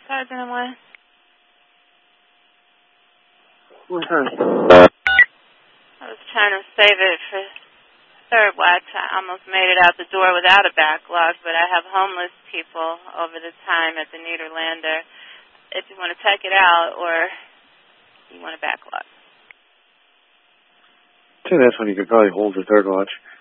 Sergeant and what? What's that? I was trying to save it for third watch. I almost made it out the door without a backlog, but I have homeless people over the time at the Nederlander. If you want to check it out, or you want a backlog. So that's when you could probably hold the third watch.